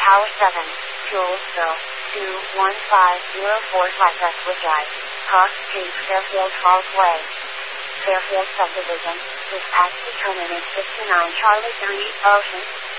Tower 7, Julesville, 21504 Westwood Drive, Park Street, Fairfield Falls Way. Fairfield subdivision, is as determined in 59 Charlie 3 Ocean,